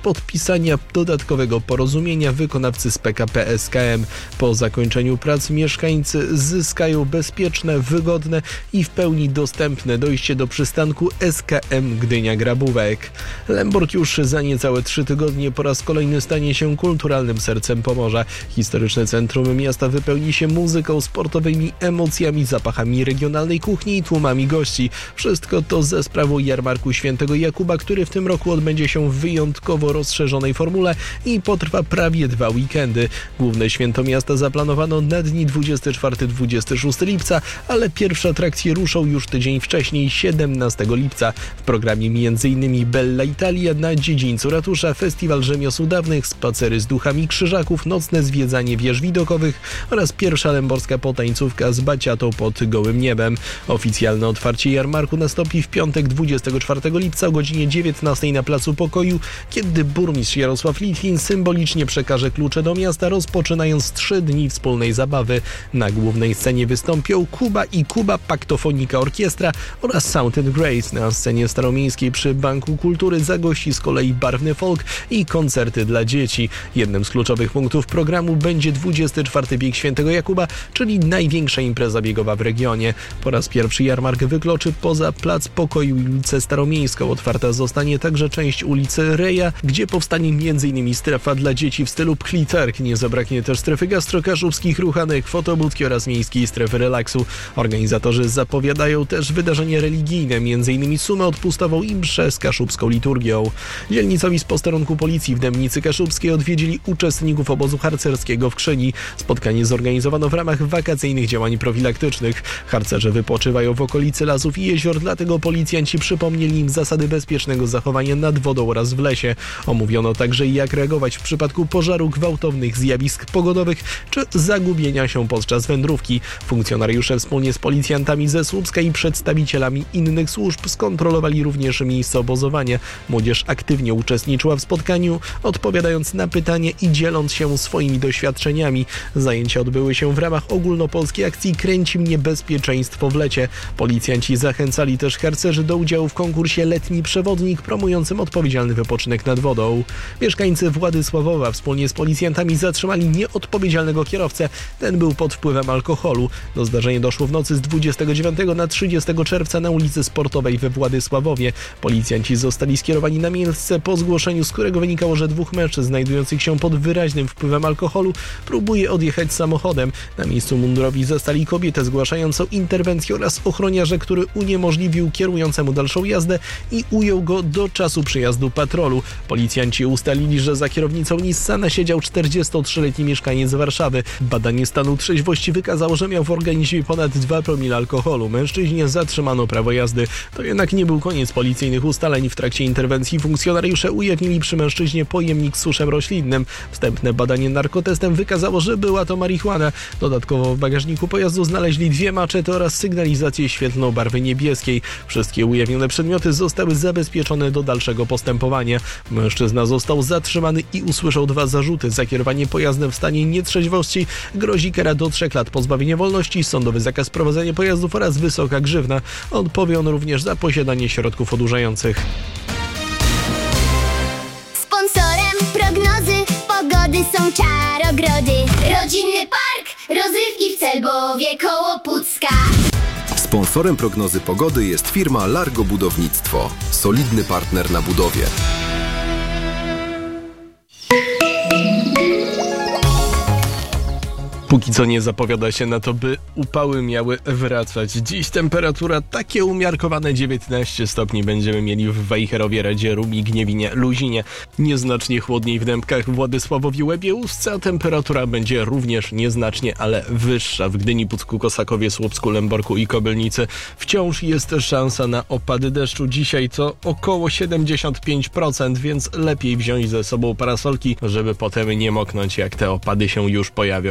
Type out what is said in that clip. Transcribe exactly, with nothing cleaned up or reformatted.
podpisania dodatkowego porozumienia wykonawcy z P K P S K M. Po zakończeniu prac mieszkańcy zyskają bezpieczne, wygodne i w pełni dostępne dojście do przystanku S K M Gdynia-Grabówek. Lęborg już za niecałe trzy tygodnie po raz kolejny stanie się kulturalnym sercem Pomorza. Historyczne centrum miasta wypełni się muzyką, sportowymi emocjami, zapachami regionalnej kuchni i tłumami gości. Wszystko to ze sprawą Jarmarku Świętego Jakuba, który w tym roku odbędzie się w wyjątkowo rozszerzonej formule i potrwa prawie dwa weekendy. Główne święto miasta zaplanowano na dni dwudziestego czwartego do dwudziestego szóstego lipca, ale pierwsze atrakcje ruszą już tydzień wcześniej, siedemnastego lipca. W programie między innymi Bella Italia na dziedzińcu ratusza, festiwal rzemiosł dawnych, spacery z duchami krzyżaków, nocne zwiedzanie wież widokowych oraz pierwsza lęborska potańcówka z baciatą pod gołym niebem. Oficjalne otwarcie jarmarku nastąpi w piątek dwudziestego czwartego lipca o godzinie dziewiętnastej na Placu Pokoju, kiedy burmistrz Jarosław Litwin symbolicznie przekaże klucze do miasta, rozpoczynając trzy dni wspólnej zabawy. Na głównej scenie wystąpią Kuba i Kuba Paktofonika Orkiestra oraz Sound and Grace. Na scenie staromiejskiej przy Banku Kultury zagości z kolei barwny folk i koncerty dla dzieci. Jednym z kluczowych punktów programu będzie dwudziesty czwarty bieg Świętego Jakuba, czyli największa impreza biegowa w regionie. Po raz pierwszy jarmark wykroczy poza Plac Pokoju i ulicę Staromiejską. Otwarta zostanie także część ulicy Reja, gdzie powstanie m.in. strefa dla dzieci w stylu Pchli-Targ. Nie zabraknie też strefy gastrokaszubskich, ruchanek, fotobudki oraz miejskiej strefy relaksu. Organizatorzy zapowiadają też wydarzenia religijne, m.in. sumę odpustową i mszę z kaszubską liturgią. Dzielnicowi z posterunku policji w Dębnicy Kaszubskiej odwiedzili uczestników obozu harcerskiego w Krzyni. Spotkanie zorganizowano w ramach wakacyjnych działań profilaktycznych. Harcerze wypoczywają w okolicy lasów i jezior, dlatego policjanci przypomnieli im zasady bezpiecznego zachowania nad wodą oraz w lesie. Omówiono także, jak reagować w przypadku pożaru, gwałtownych zjawisk pogodowych czy zagubienia się podczas wędrówki. Funkcjonariusze wspólnie z policjantami ze Słupska i przedstawicielami innych służb skontrolowali również miejsce obozowania. Młodzież aktywnie uczestniczyła w spotkaniu, odpowiadając na pytania i dzieląc się swoimi doświadczeniami. Zajęcia odbyły się w ramach ogólnopolskiej akcji Kręci mnie bezpieczeństwo w lecie. Policjanci zachęcali też harcerzy do udziału w konkursie Letni Przewodnik promującym odpowiedzialny wypoczynek nad wodą. Mieszkańcy Władysławowa wspólnie z policjantami zatrzymali nieodpowiedzialnego kierowcę. Ten był pod wpływem alkoholu. Do zdarzenia doszło w nocy z dwudziestego dziewiątego na trzydziestego czerwca na ulicy Sportowej we Władysławowie. Policjanci zostali skierowani na miejsce, po zgłoszeniu z którego wynikało, że dwóch mężczyzn znajdujących się pod wyraźnym wpływem alkoholu próbuje odjechać samochodem. Na miejscu mundurowi zastali kobietę zgłaszającą interwencję oraz ochroniarza, który uniemożliwił kierującemu dalszą jazdę i ujął go do czasu przyjazdu patrolu. Policjanci ustalili, że za kierownicą Nissana siedział czterdziestotrzyletni mieszkaniec Warszawy. Badanie stanu trzeźwości wykazało, że miał w organizmie ponad dwa promile alkoholu. Mężczyźnie zatrzymano prawo jazdy. To jednak nie był koniec policyjnych ustaleń. W trakcie interwencji funkcjonariusze ujawnili przy mężczyźnie pojemnik z suszem roślinnym. Wstępne badanie narkotestem wykazało, że była to marihuana. Dodatkowo w bagażniku pojazdu znaleźli dwie maczety oraz sygnalizację świetlną barwy niebieskiej. Wszystkie ujawnione przedmioty zostały zabezpieczone do dalszego postępowania. Mężczyzna został zatrzymany i usłyszał dwa zarzuty. Za kierowanie pojazdem w stanie nietrzeźwości grozi kara do trzech lat pozbawienia wolności, sądowy zakaz prowadzenia pojazdów oraz wysoka grzywna. Odpowie on również za posiadanie środków odurzających. Sponsorem prognozy pogody są Czarogrody. Rodzinny park rozrywki w Celbowie koło Pucka. Sponsorem prognozy pogody jest firma Largo Budownictwo. Solidny partner na budowie. Póki co nie zapowiada się na to, by upały miały wracać. Dziś temperatura takie umiarkowane dziewiętnaście stopni będziemy mieli w Wejherowie, Radzie, Rumi, Gniewinie, Luzinie. Nieznacznie chłodniej w Dębkach, Władysławowie, Łebie, Ustce, a temperatura będzie również nieznacznie, ale wyższa w Gdyni, Pucku, Kosakowie, Słupsku, Lęborku i Kobylnicy. Wciąż jest szansa na opady deszczu. Dzisiaj to około siedemdziesiąt pięć procent, więc lepiej wziąć ze sobą parasolki, żeby potem nie moknąć, jak te opady się już pojawią.